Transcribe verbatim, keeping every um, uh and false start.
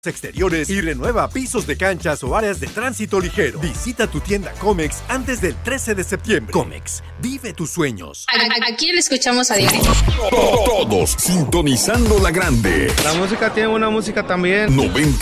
exteriores y renueva pisos de canchas o áreas de tránsito ligero. Visita tu tienda Comex antes del trece de septiembre. Comex, vive tus sueños. ¿A, a quién le escuchamos a diario? Todos sintonizando la grande. La música tiene una música también. noventa